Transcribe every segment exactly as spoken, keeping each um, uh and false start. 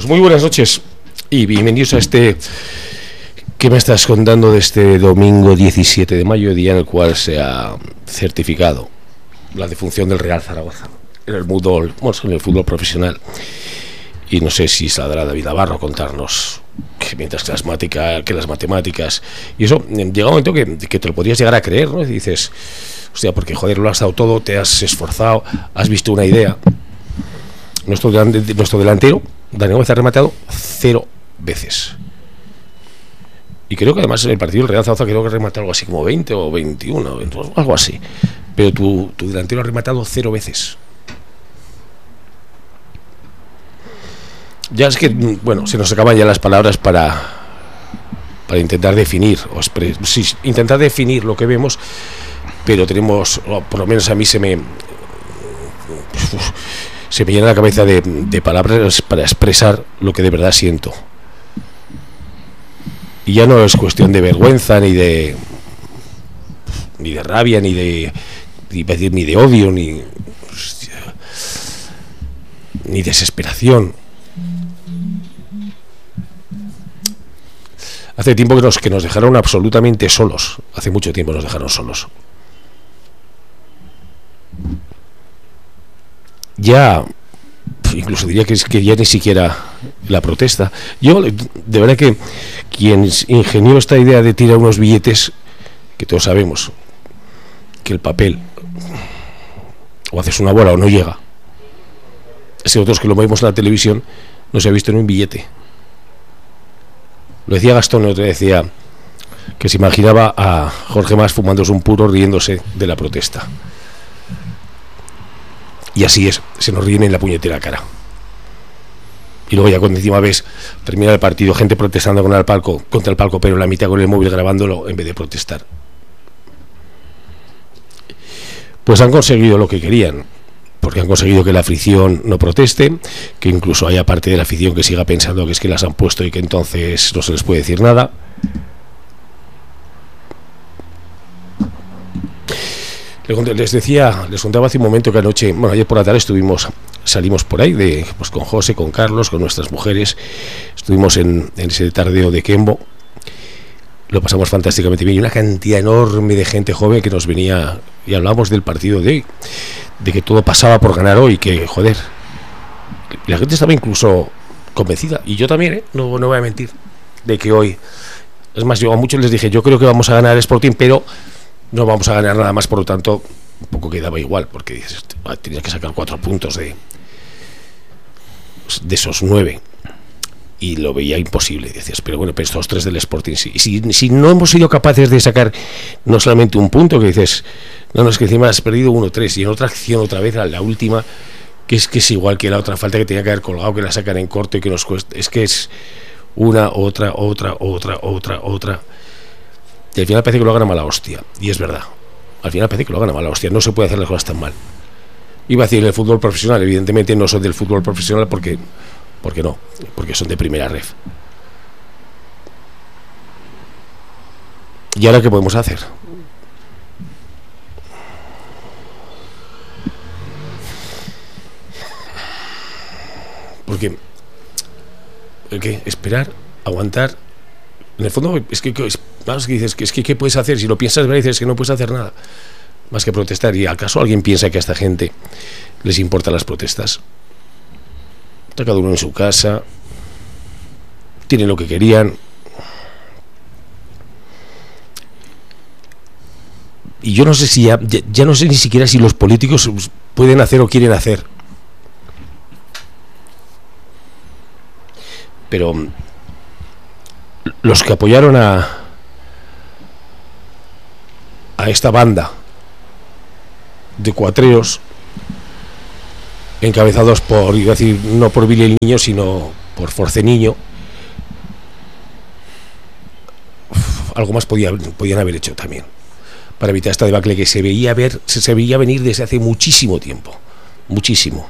Pues muy buenas noches y bienvenidos a este que me estás contando de este domingo diecisiete de mayo, día en el cual se ha certificado la defunción del Real Zaragoza en el fútbol, bueno, en el fútbol profesional. Y no sé si saldrá David Navarro a contarnos que mientras que las, matica, que las matemáticas y eso, llega un momento que, que te lo podrías llegar a creer, ¿no? Y dices, hostia, porque joder, lo has dado todo, te has esforzado, has visto una idea. Nuestro, nuestro delantero, Dani Gómez, ha rematado cero veces. Y creo que además en el partido del Real Zaragoza creo que ha rematado algo así como veinte o veintiuno, algo así. Pero tu, tu delantero ha rematado cero veces. Ya es que, bueno, se nos acaban ya las palabras para para intentar definir o expre- sí, intentar definir lo que vemos, pero tenemos, o por lo menos a mí se me uf, se me llena la cabeza de, de palabras para expresar lo que de verdad siento. Y ya no es cuestión de vergüenza ni de ni de rabia ni de ni, decir, ni de odio ni hostia, ni desesperación. Hace tiempo que nos, que nos dejaron absolutamente solos. Hace mucho tiempo nos dejaron solos. Ya, incluso diría que, es que ya ni siquiera la protesta. Yo, de verdad que quien ingenió esta idea de tirar unos billetes, que todos sabemos que el papel o haces una bola o no llega. Ese otros que lo vemos en la televisión no se ha visto en un billete. Lo decía Gastón, otro decía que se imaginaba a Jorge Mas fumándose un puro riéndose de la protesta. Y así es, se nos ríen en la puñetera cara. Y luego ya cuando encima ves termina el partido, gente protestando con el palco, contra el palco, pero en la mitad con el móvil grabándolo en vez de protestar. Pues han conseguido lo que querían, porque han conseguido que la afición no proteste, que incluso haya parte de la afición que siga pensando que es que las han puesto y que entonces no se les puede decir nada. Les decía, les contaba hace un momento que anoche, bueno, ayer por la tarde estuvimos, salimos por ahí, de, pues con José, con Carlos, con nuestras mujeres, estuvimos en, en ese tardeo de Kembo, lo pasamos fantásticamente bien, y una cantidad enorme de gente joven que nos venía, y hablamos del partido de hoy, de que todo pasaba por ganar hoy, que joder, la gente estaba incluso convencida, y yo también, ¿eh? no, no voy a mentir, de que hoy, es más, yo a muchos les dije, yo creo que vamos a ganar el Sporting, pero no vamos a ganar nada más, por lo tanto un poco quedaba igual, porque dices, tenías que sacar cuatro puntos de de esos nueve y lo veía imposible. Decías, pero bueno, pero estos tres del Sporting sí. Y si, si no hemos sido capaces de sacar no solamente un punto, que dices, no, no, es que encima has perdido uno tres, y en otra acción otra vez, la última, que es que es igual que la otra falta que tenía que haber colgado, que la sacan en corto y que nos cuesta, es que es una, otra, otra, otra, otra, otra, y al final parece que lo hagan a mala hostia, y es verdad, al final parece que lo hagan a mala hostia, no se puede hacer las cosas tan mal. Iba a decir el fútbol profesional, evidentemente no son del fútbol profesional porque porque no, porque son de primera ref. ¿Y ahora qué podemos hacer? Porque ¿qué? Esperar, aguantar. En el fondo es que, es, vamos, que dices que es que ¿qué puedes hacer? Si lo piensas, dices que no puedes hacer nada más que protestar. ¿Y acaso alguien piensa que a esta gente les importan las protestas? Está cada uno en su casa, tienen lo que querían, y yo no sé si ya, ya, ya no sé ni siquiera si los políticos pueden hacer o quieren hacer, pero los que apoyaron a a esta banda de cuatreros encabezados por, iba a decir, no por Billy el Niño, sino por Forceniño, uf, algo más podía, podían haber hecho también para evitar esta debacle que se veía ver, se, se veía venir desde hace muchísimo tiempo, muchísimo.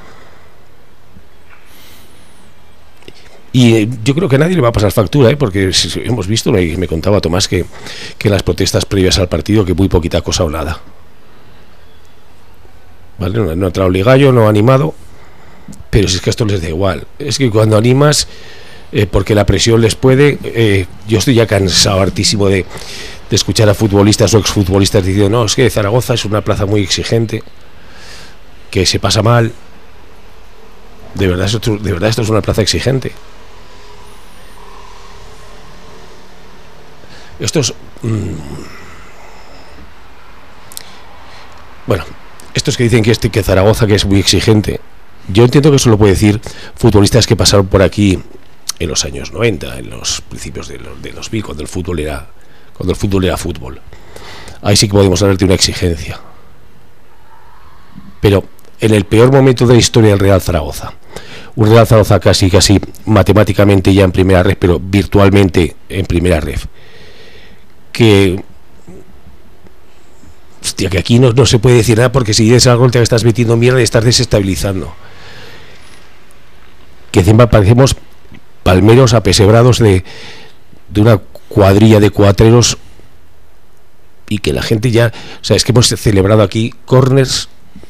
Y eh, yo creo que a nadie le va a pasar factura, ¿eh? Porque si, hemos visto, me, me contaba Tomás que, que las protestas previas al partido, que muy poquita cosa o nada. ¿Vale? No, no ha entrado Ligallo, no ha animado, Pero si es que esto les da igual. Es que cuando animas, eh, porque la presión les puede, eh, yo estoy ya cansado hartísimo de, de escuchar a futbolistas o exfutbolistas diciendo, no, es que Zaragoza es una plaza muy exigente, que se pasa mal. De verdad, esto, de verdad esto es una plaza exigente. Esto es... Mmm, bueno, estos que dicen que, este, que Zaragoza que es muy exigente, yo entiendo que eso lo puede decir futbolistas que pasaron por aquí en los años noventa, en los principios de los, de los mil, cuando el fútbol era cuando el fútbol era fútbol. Ahí sí que podemos hablar de una exigencia. Pero en el peor momento de la historia del Real Zaragoza, un Real Zaragoza casi casi matemáticamente ya en primera red, pero virtualmente en primera red, que hostia, que aquí no, no se puede decir nada, porque si dices algo te estás metiendo mierda y estás desestabilizando. Que encima parecemos palmeros apesebrados de, de una cuadrilla de cuatreros, y que la gente ya, o sea, es que hemos celebrado aquí corners.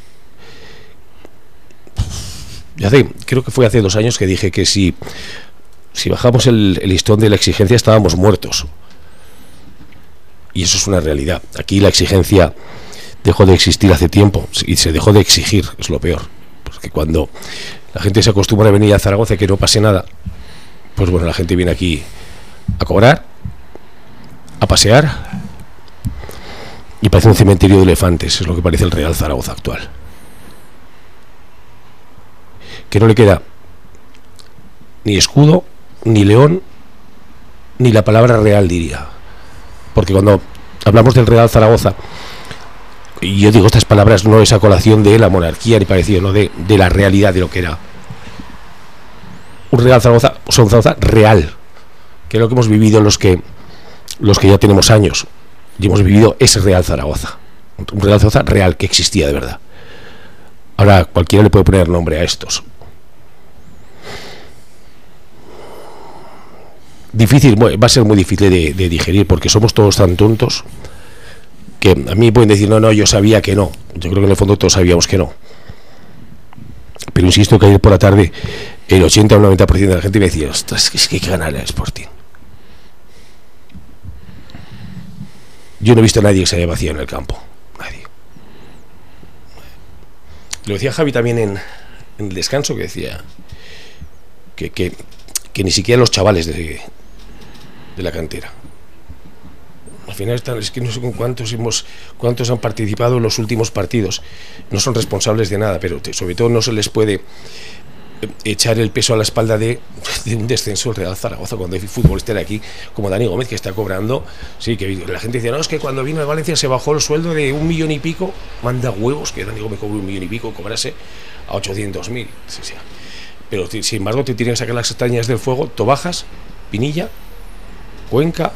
Ya hace, creo que fue hace dos años que dije que si, si bajamos el, el listón de la exigencia estábamos muertos. Y eso es una realidad. Aquí la exigencia dejó de existir hace tiempo, y se dejó de exigir, es lo peor. Porque cuando la gente se acostumbra a venir a Zaragoza y que no pase nada, pues bueno, la gente viene aquí a cobrar, a pasear, y parece un cementerio de elefantes, es lo que parece el Real Zaragoza actual. Que no le queda ni escudo, ni león, ni la palabra real, diría. Porque cuando hablamos del Real Zaragoza, y yo digo estas palabras, no es a colación de la monarquía ni parecido, no, de, de la realidad de lo que era un Real Zaragoza, o sea, un Zaragoza real, que es lo que hemos vivido los que los que ya tenemos años, y hemos vivido ese Real Zaragoza, un Real Zaragoza real, que existía de verdad. Ahora cualquiera le puede poner nombre a estos. Difícil, va a ser muy difícil de, de digerir, porque somos todos tan tontos que a mí pueden decir, no, no, yo sabía que no. Yo creo que en el fondo todos sabíamos que no. Pero insisto que ayer por la tarde el ochenta o noventa por ciento de la gente me decía, ostras, es que hay que ganar el Sporting. Yo no he visto a nadie que se haya vaciado en el campo. Nadie. Lo decía Javi también en, en el descanso, que decía que, que, que ni siquiera los chavales de, de la cantera. Al final están, es que no sé con cuántos hemos, cuántos han participado en los últimos partidos. No son responsables de nada, pero sobre todo no se les puede echar el peso a la espalda de, de un descenso del Real Zaragoza cuando hay futbolistas de aquí como Dani Gómez, que está cobrando. Sí, que la gente dice, no, es que cuando vino de Valencia se bajó el sueldo de un millón y pico. Manda huevos que Dani Gómez cobre un millón y pico, cobrase a ochocientos mil. Sí, sí. Pero sin embargo te tienen que sacar las castañas del fuego Tobajas, Pinilla, Cuenca.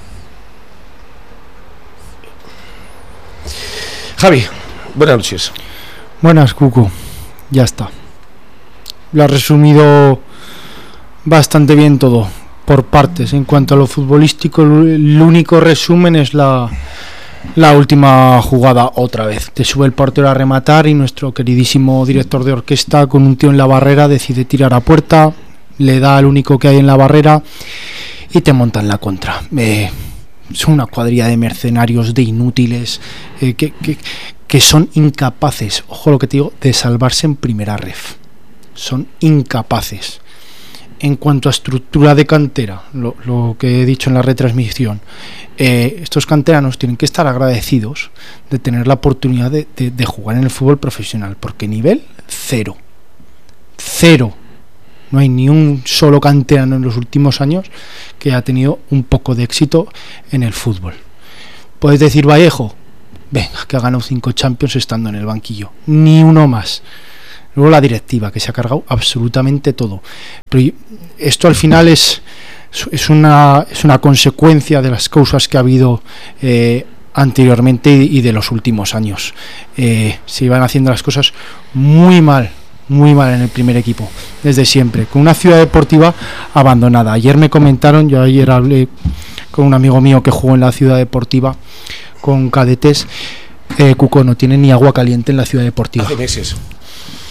Javi, buenas noches. Buenas, Cuco. Ya está. Lo has resumido bastante bien todo, por partes. En cuanto a lo futbolístico, el único resumen es la, la última jugada otra vez. Te sube el portero a rematar y nuestro queridísimo director de orquesta, con un tío en la barrera, decide tirar a puerta, le da al único que hay en la barrera y te montan la contra. Eh, son una cuadrilla de mercenarios, de inútiles, eh, que, que, que son incapaces, ojo lo que te digo, de salvarse en primera ref. Son incapaces. En cuanto a estructura de cantera, lo, lo que he dicho en la retransmisión, eh, estos canteranos tienen que estar agradecidos de tener la oportunidad de, de, de jugar en el fútbol profesional, porque nivel cero. Cero. No hay ni un solo canterano en los últimos años que haya tenido un poco de éxito en el fútbol. Puedes decir Vallejo, venga, que ha ganado cinco Champions estando en el banquillo. Ni uno más. Luego la directiva, que se ha cargado absolutamente todo. Pero esto al final es, es, una, es una consecuencia de las causas que ha habido eh, anteriormente y de los últimos años. Eh, se iban haciendo las cosas muy mal. Muy mal en el primer equipo, desde siempre, con una ciudad deportiva abandonada. Ayer me comentaron, yo ayer hablé con un amigo mío que jugó en la ciudad deportiva con cadetes, eh, Cuco, no tiene ni agua caliente en la ciudad deportiva. Hace meses.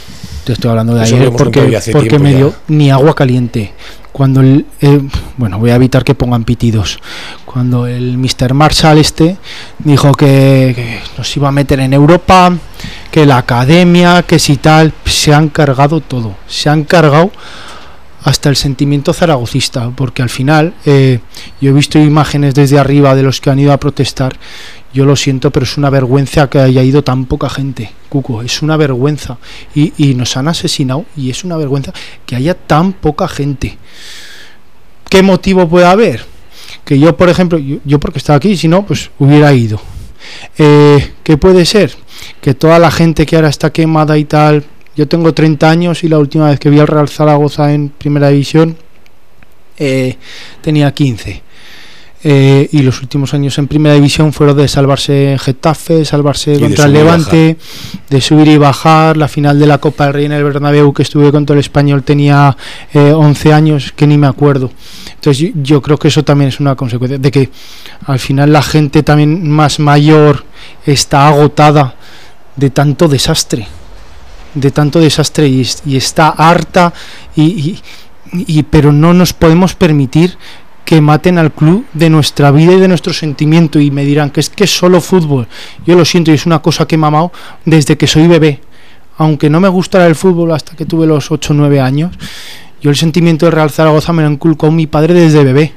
te estoy hablando de Eso ayer porque, porque me dio ni agua caliente. Cuando el, eh, bueno, voy a evitar que pongan pitidos. Cuando el mister Marshall este dijo que, que nos iba a meter en Europa, que la academia, que si tal, se han cargado todo. Se han cargado hasta el sentimiento zaragocista, porque al final eh, yo he visto imágenes desde arriba de los que han ido a protestar. Yo lo siento, pero es una vergüenza que haya ido tan poca gente, Cuco, es una vergüenza. Y, y nos han asesinado y es una vergüenza que haya tan poca gente. ¿Qué motivo puede haber? Que yo, por ejemplo, yo, yo porque estaba aquí, si no, pues hubiera ido. Eh, ¿Qué puede ser? Que toda la gente que ahora está quemada y tal... Yo tengo treinta años y la última vez que vi al Real Zaragoza en Primera División eh, tenía quince. Eh, y los últimos años en Primera División fueron de salvarse en Getafe, salvarse y contra el Levante, de subir y bajar. La final de la Copa del Rey en el Bernabéu que estuve contra el Español tenía eh, once años, que ni me acuerdo. Entonces yo, yo creo que eso también es una consecuencia de que al final la gente también más mayor está agotada de tanto desastre. de tanto desastre y, y está harta y, y, y pero no nos podemos permitir que maten al club de nuestra vida y de nuestro sentimiento. Y me dirán que es que es solo fútbol. Yo lo siento y es una cosa que he mamado desde que soy bebé, aunque no me gustara el fútbol hasta que tuve los ocho o nueve años. Yo el sentimiento del Real Zaragoza me lo inculcó mi padre desde bebé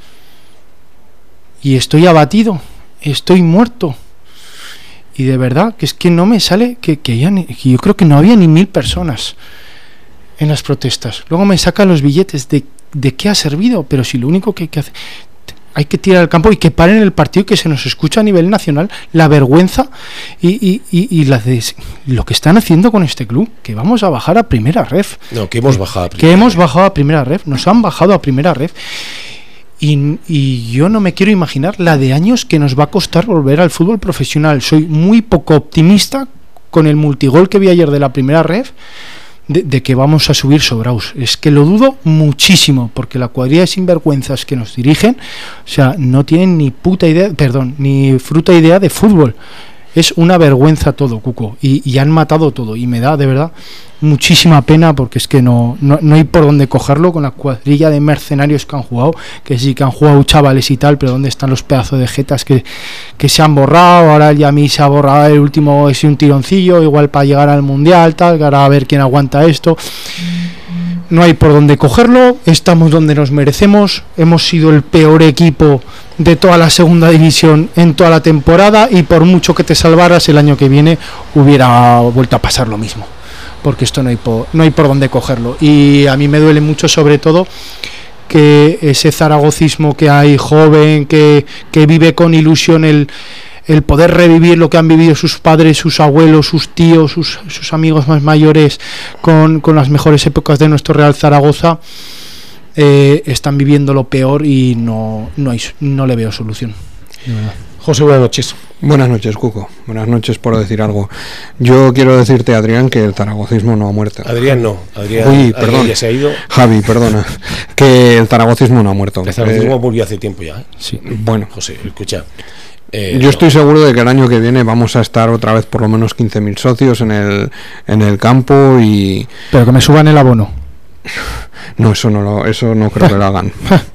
y estoy abatido, estoy muerto. Y de verdad que es que no me sale que, que, ya ni, que yo creo que no había ni mil personas en las protestas. Luego me sacan los billetes de, de qué ha servido, pero si lo único que hay que hacer, hay que tirar al campo y que paren el partido y que se nos escucha a nivel nacional la vergüenza y, y, y, y la de, lo que están haciendo con este club, que vamos a bajar a primera ref. No, que hemos bajado a primera que hemos bajado a primera ref, nos han bajado a primera ref. Y, y yo no me quiero imaginar la de años que nos va a costar volver al fútbol profesional. Soy muy poco optimista con el multigol que vi ayer de la primera ref de, de que vamos a subir sobraos. Es que lo dudo muchísimo, porque la cuadrilla de sinvergüenzas que nos dirigen, o sea, no tienen ni puta idea, perdón, ni fruta idea de fútbol. Es una vergüenza todo, Cuco, y, y han matado todo, y me da de verdad muchísima pena, porque es que no, no, no hay por dónde cogerlo con la cuadrilla de mercenarios que han jugado, que sí que han jugado chavales y tal, pero dónde están los pedazos de jetas que, que se han borrado. Ahora el Yami se ha borrado el último, es un tironcillo, igual para llegar al Mundial, tal, que ahora a ver quién aguanta esto. No hay por dónde cogerlo, estamos donde nos merecemos, hemos sido el peor equipo de toda la segunda división en toda la temporada, y por mucho que te salvaras el año que viene hubiera vuelto a pasar lo mismo, porque esto no hay por, no hay por dónde cogerlo. Y a mí me duele mucho, sobre todo, que ese zaragocismo que hay joven, que, que vive con ilusión el, el poder revivir lo que han vivido sus padres, sus abuelos, sus tíos, sus, sus amigos más mayores con, con las mejores épocas de nuestro Real Zaragoza, eh, están viviendo lo peor y no, no, hay, no le veo solución. José, buenas noches. Buenas noches, Cuco. Buenas noches, por decir algo. Yo quiero decirte, Adrián, que el zaragocismo no ha muerto. Adrián no. Adrián, Uy, Adrián perdón. ya se ha ido. Javi, perdona. Que el zaragocismo no ha muerto. El zaragocismo eh, murió hace tiempo ya. ¿eh? Sí. Bueno. José, escucha. Eh, Yo no. estoy seguro de que el año que viene vamos a estar otra vez por lo menos quince mil socios en el, en el campo y... Pero que me suban el abono. No, eso no, lo, eso no creo que lo hagan.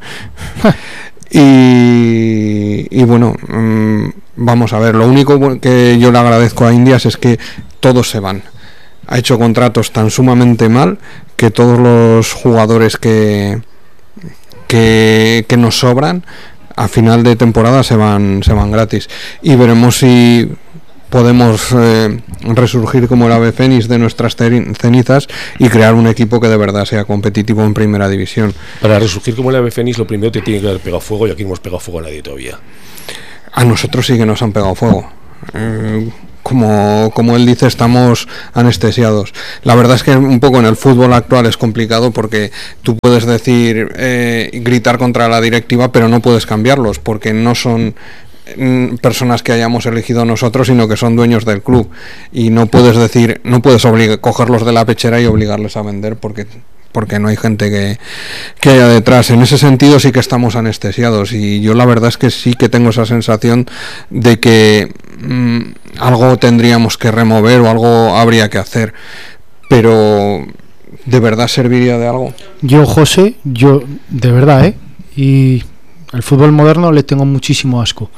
Y, y bueno, mmm, vamos a ver, lo único que yo le agradezco a Indias es que todos se van. Ha hecho contratos tan sumamente mal que todos los jugadores que, que, que nos sobran a final de temporada se van, se van gratis. Y veremos si podemos eh, resurgir como el ave fénix de nuestras cenizas y crear un equipo que de verdad sea competitivo en primera división. Para resurgir como el ave fénix, lo primero te tiene que haber pegado fuego, y aquí no hemos pegado fuego a nadie todavía. A nosotros sí que nos han pegado fuego. Eh, como, como él dice, estamos anestesiados. La verdad es que un poco en el fútbol actual es complicado, porque tú puedes decir, eh, gritar contra la directiva, pero no puedes cambiarlos, porque no son personas que hayamos elegido nosotros, sino que son dueños del club, y no puedes decir, no puedes obligar, cogerlos de la pechera y obligarles a vender, porque porque no hay gente que, que haya detrás. En ese sentido sí que estamos anestesiados, y yo la verdad es que sí que tengo esa sensación de que mmm, algo tendríamos que remover o algo habría que hacer. pero ¿de verdad serviría de algo? Yo, José, yo, de verdad, ¿eh? Y al fútbol moderno le tengo muchísimo asco,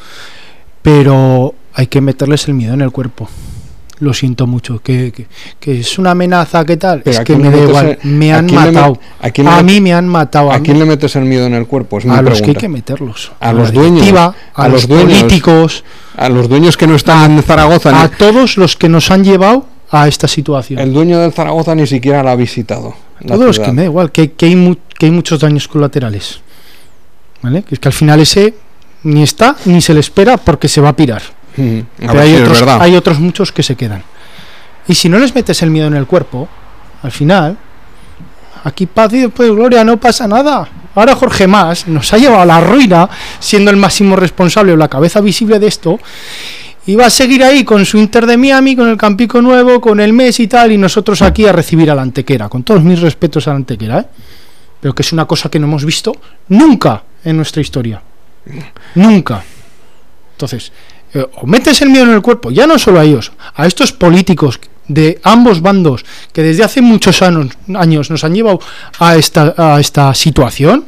pero hay que meterles el miedo en el cuerpo. Lo siento mucho, que, que, que es una amenaza, ¿qué tal? Pero es que me da igual, el, me han matado. Me, ¿a, quién a mí me han matado. ¿A, ¿A quién le metes el miedo en el cuerpo? Es mi a pregunta. Los que hay que meterlos. A, a los dueños, a, a los, los dueños, políticos, a los dueños que no están a, en Zaragoza. A ni, todos los que nos han llevado a esta situación. El dueño del Zaragoza ni siquiera la ha visitado. Todos los que me da igual, que, que, hay mu, que hay muchos daños colaterales. ¿Vale? Que es que al final ese ni está ni se le espera porque se va a pirar. Mm, a Pero hay, si otros, hay otros muchos que se quedan. Y si no les metes el miedo en el cuerpo, al final, aquí paz y después gloria, no pasa nada. Ahora Jorge Mas nos ha llevado a la ruina, siendo el máximo responsable o la cabeza visible de esto, y va a seguir ahí con su Inter de Miami, con el Campico Nuevo, con el Messi y tal, y nosotros aquí a recibir a la Antequera, con todos mis respetos a la Antequera, ¿eh? Pero que es una cosa que no hemos visto nunca en nuestra historia. Nunca. Entonces, eh, o metes el miedo en el cuerpo, ya no solo a ellos, a estos políticos de ambos bandos que desde hace muchos años, años nos han llevado a esta, a esta situación,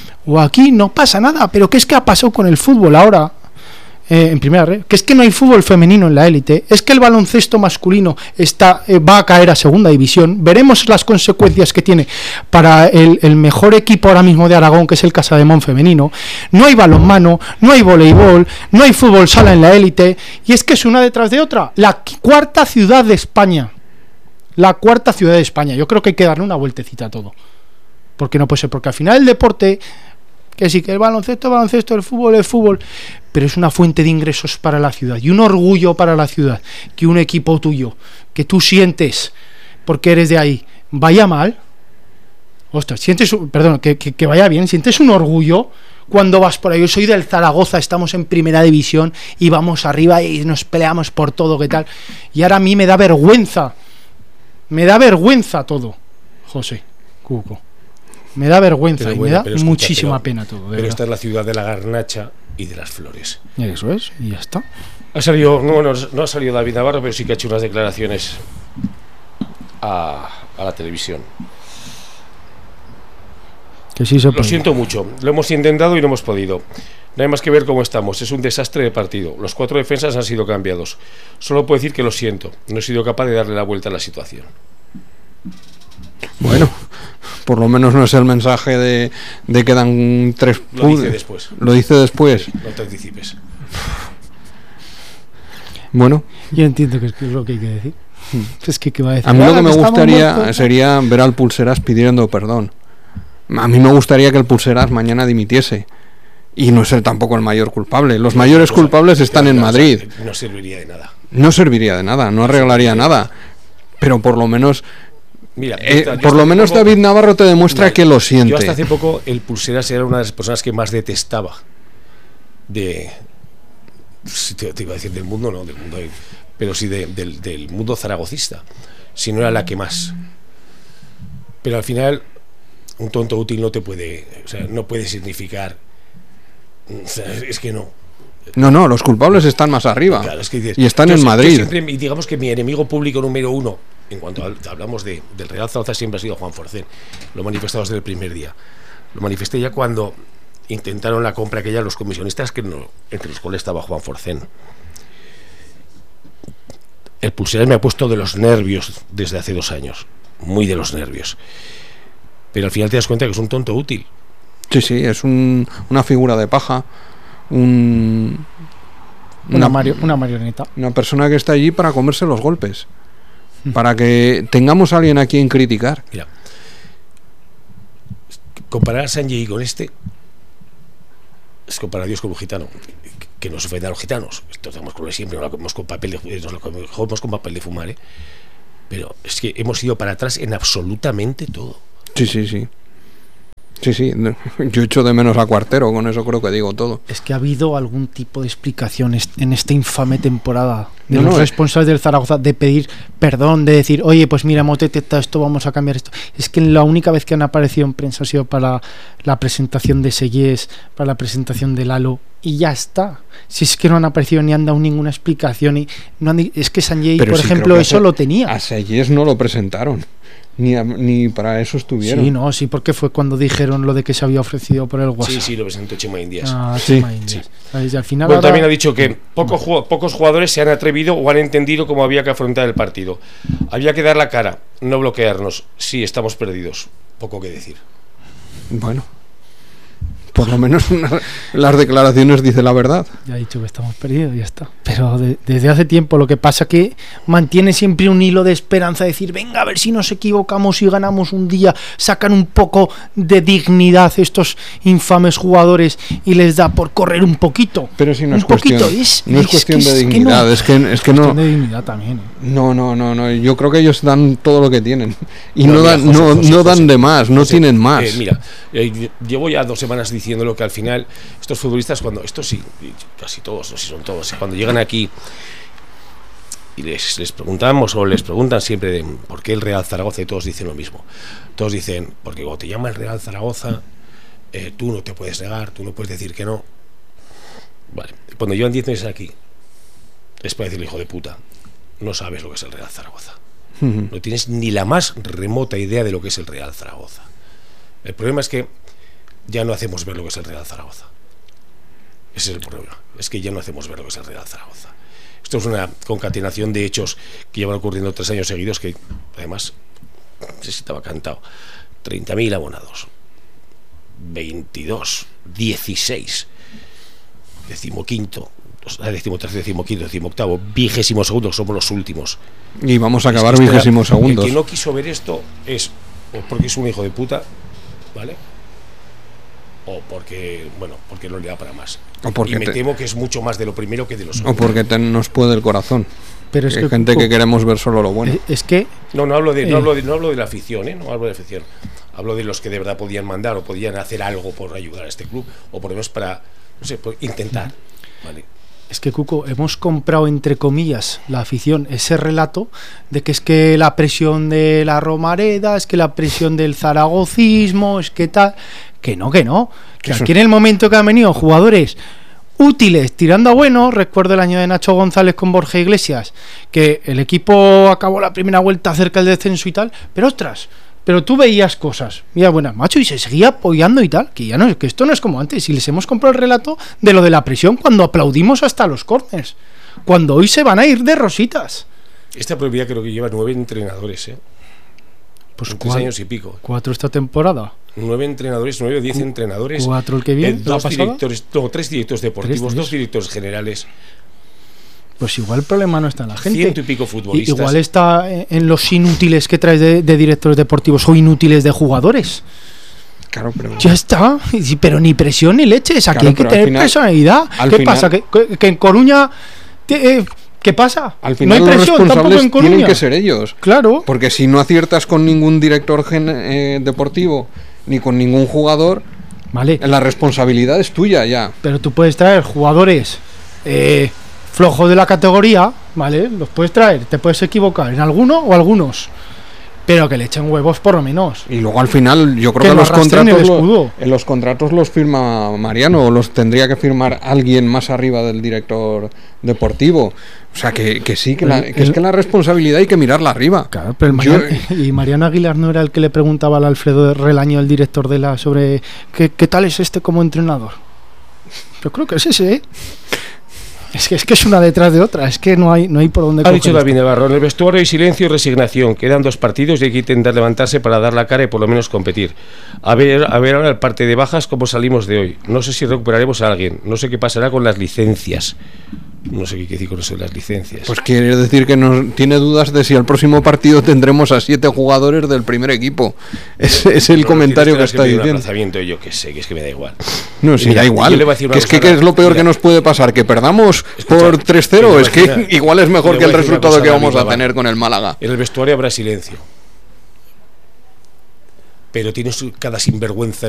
o aquí no pasa nada. Pero ¿qué es que ha pasado con el fútbol ahora? Eh, en primera red, que es que no hay fútbol femenino en la élite, es que el baloncesto masculino está eh, va a caer a segunda división. Veremos las consecuencias que tiene para el, el mejor equipo ahora mismo de Aragón, que es el Casademón femenino. No hay balonmano, no hay voleibol, no hay fútbol sala en la élite, y es que es una detrás de otra. La cuarta ciudad de España, la cuarta ciudad de España. Yo creo que hay que darle una vueltecita a todo, porque no puede ser, porque al final el deporte, que sí, que el baloncesto, baloncesto, el fútbol, el fútbol, pero es una fuente de ingresos para la ciudad y un orgullo para la ciudad, que un equipo tuyo, que tú sientes, porque eres de ahí, vaya mal, ostras, sientes, perdón, que, que, que vaya bien, sientes un orgullo cuando vas por ahí. Yo soy del Zaragoza, estamos en primera división y vamos arriba y nos peleamos por todo, ¿qué tal? Y ahora a mí me da vergüenza, me da vergüenza todo, José, Cuco. Me da vergüenza pero y bueno, me da escucha, muchísima pero, pena todo. Pero verdad. Esta es la ciudad de la garnacha y de las flores. Eso es, y ya está. Ha salido, no, no, no ha salido David Navarro, pero sí que ha hecho unas declaraciones a, a la televisión. Que sí se lo siento mucho, lo hemos intentado y no hemos podido. No hay más que ver cómo estamos, es un desastre de partido. Los cuatro defensas han sido cambiados. Solo puedo decir que lo siento, no he sido capaz de darle la vuelta a la situación. Bueno, por lo menos no es el mensaje de, de que dan tres puntos. Lo dice después. Lo dice después. Sí, no te anticipes. Bueno. Yo entiendo que es lo que hay que decir. Es que, ¿qué va a decir? A mí lo que me gustaría sería ver al Pulseras pidiendo perdón. A mí me gustaría que el Pulseras mañana dimitiese. Y no es él tampoco el mayor culpable. Los mayores culpables están en Madrid. No serviría de nada. No serviría de nada, no arreglaría nada. Pero por lo menos... Mira, eh, hasta, por lo menos poco, David Navarro te demuestra mira, que lo siente. Yo hasta hace poco el Pulseras era una de las personas que más detestaba de, te, te iba a decir del mundo, no, del mundo, pero sí de, del, del mundo zaragocista, si no era la que más. Pero al final un tonto útil no te puede, o sea, no puede significar, o sea, es que no. No, no, los culpables están más arriba. Claro, es que dices, y están en Madrid. Siempre, digamos que mi enemigo público número uno, en cuanto a, hablamos de, del Real Zaragoza, siempre ha sido Juan Forcén. Lo he manifestado desde el primer día. Lo manifesté ya cuando intentaron la compra aquella los comisionistas, que no, entre los cuales estaba Juan Forcén. El Pulseras me ha puesto de los nervios desde hace dos años. Muy de los nervios. Pero al final te das cuenta que es un tonto útil. Sí, sí, es un, una figura de paja. Un, una, una, mario, una marioneta. Una persona que está allí para comerse los golpes. Para que tengamos a alguien a quien criticar. Mira, comparar a Sanjay con este es comparar a Dios con un gitano. Que nos ofenda a los gitanos. Esto estamos con lo de siempre, no lo comemos con papel de, nos lo comemos con papel de fumar, ¿eh? Pero es que hemos ido para atrás en absolutamente todo. Sí, sí, sí. Sí, sí, yo echo de menos a Cuartero, con eso creo que digo todo. Es que ha habido algún tipo de explicación en esta infame temporada de no, los no, responsables del Zaragoza de pedir perdón, de decir, oye, pues mira, hemos detectado esto, vamos a cambiar esto. Es que la única vez que han aparecido en prensa ha sido para la presentación de Seyés, para la presentación de Lalo, y ya está. Si es que no han aparecido ni han dado ninguna explicación, y no han, es que Sanjay, por sí, ejemplo, eso a, lo tenía. A Seyés no lo presentaron. Ni, a, ni para eso estuvieron. Sí, no, sí, porque fue cuando dijeron lo de que se había ofrecido por el WhatsApp. Sí, sí, lo presentó Chema Indias. Ah, sí, Chema Indias. Sí. Y al final bueno, ahora... también ha dicho que pocos, pocos jugadores se han atrevido o han entendido cómo había que afrontar el partido. Había que dar la cara, no bloquearnos. Sí, estamos perdidos. Poco que decir. Bueno, por lo menos una, las declaraciones dice la verdad. Ya he dicho que estamos perdidos, ya está. Pero de, desde hace tiempo lo que pasa que mantiene siempre un hilo de esperanza, decir, venga, a ver si nos equivocamos y ganamos un día, sacan un poco de dignidad estos infames jugadores y les da por correr un poquito. Pero si no un es cuestión, poquito. Es, no es, es cuestión que de es dignidad, que no, es que, es que no. de dignidad también. ¿eh? No, no, no, no. Yo creo que ellos dan todo lo que tienen y no, no, mira, dan, José, no, José, no José, dan de más, no José, tienen más. Eh, mira, eh, llevo ya dos semanas diciéndolo que al final estos futbolistas, cuando estos sí, casi todos, no sé si son todos, cuando llegan aquí y les, les preguntamos o les preguntan siempre de por qué el Real Zaragoza, y todos dicen lo mismo. Todos dicen, porque cuando te llama el Real Zaragoza, eh, tú no te puedes negar, tú no puedes decir que no. Vale, cuando llevan diez meses aquí, es para decirle, hijo de puta, no sabes lo que es el Real Zaragoza. Uh-huh. No tienes ni la más remota idea de lo que es el Real Zaragoza. El problema es que ya no hacemos ver lo que es el Real Zaragoza. Ese es el problema. Es que ya no hacemos ver lo que es el Real Zaragoza. Esto es una concatenación de hechos que llevan ocurriendo tres años seguidos, que además, no sé si estaba cantado, treinta mil abonados, veintidós, dieciséis, decimoquinto, decimotercero, decimoquinto, decimoctavo, vigésimo segundo, somos los últimos. Y vamos a acabar es que vigésimo segundos. El que no quiso ver esto es o porque es un hijo de puta, ¿vale? O porque, bueno, porque no le da para más. O porque y me te... temo que es mucho más de lo primero que de lo segundo. O porque te nos puede el corazón. Pero es Hay que, gente Cuco, que queremos ver solo lo bueno. Es que... No, no hablo de, eh, no hablo de, no hablo de la afición, ¿eh? No hablo de la afición. Hablo de los que de verdad podían mandar o podían hacer algo por ayudar a este club, o por lo menos para, no sé, por intentar. Vale. Es que, Cuco, hemos comprado, entre comillas, la afición, ese relato de que es que la presión de la Romareda, es que la presión del zaragocismo, es que tal... Que no, que no. Que aquí en el momento que han venido jugadores útiles, tirando a bueno, recuerdo el año de Nacho González con Borja Iglesias, que el equipo acabó la primera vuelta cerca del descenso y tal, pero ostras... Pero tú veías cosas, mira, buenas, macho, y se seguía apoyando y tal, que ya no, que esto no es como antes. Y les hemos comprado el relato de lo de la presión cuando aplaudimos hasta los córners, cuando hoy se van a ir de rositas. Esta propiedad creo que lleva nueve entrenadores, ¿eh? Pues en tres años y pico. Cuatro esta temporada. Nueve entrenadores, nueve o diez entrenadores. Cuatro el que viene. Eh, dos directores, no, tres directores deportivos, ¿Tres, dos directores generales. Pues igual el problema no está en la gente. Ciento y pico futbolistas. Igual está en los inútiles que traes de, de directores deportivos o inútiles de jugadores. Claro, pero... Ya está, pero ni presión ni leches. Aquí claro, hay que tener final, personalidad. ¿Qué final, pasa? ¿Que, que en Coruña... Te, eh, ¿Qué pasa? Al final no hay presión, los responsables tampoco en Coruña. tienen que ser ellos. Claro. Porque si no aciertas con ningún director gen, eh, deportivo ni con ningún jugador, vale, la responsabilidad es tuya ya. Pero tú puedes traer jugadores eh, flojos de la categoría, ¿vale? Los puedes traer, te puedes equivocar en alguno o algunos, pero que le echen huevos por lo menos. Y luego al final yo creo que, que no los contratos lo, en los contratos los firma Mariano, o los tendría que firmar alguien más arriba del director deportivo. O sea que, que sí, que, la, que el, es que la responsabilidad hay que mirarla arriba. Claro, pero el Mariano, yo, y Mariano Aguilar no era el que le preguntaba al Alfredo Relaño, el director de la, sobre qué, qué tal es este como entrenador. Yo creo que es ese, ¿eh? Es que, es que es una detrás de otra, es que no hay, no hay por dónde. Ha dicho David Navarro, en el vestuario hay silencio y resignación, quedan dos partidos y hay que intentar levantarse para dar la cara y por lo menos competir. A ver, a ver ahora el parte de bajas cómo salimos de hoy. No sé si recuperaremos a alguien, no sé qué pasará con las licencias. No sé qué quiere decir con eso de las licencias. Pues quiere decir que nos tiene dudas de si al próximo partido tendremos a siete jugadores del primer equipo. Ese es el no, comentario que está diciendo. Yo que sé, que es que me da igual. No, sí, da igual. Que es que, que es lo peor mira, que nos puede pasar, que perdamos escucha, por tres cero. Es que una, igual es mejor que el resultado que vamos a tener vale. con el Málaga. En el vestuario habrá silencio. Pero tienes cada sinvergüenza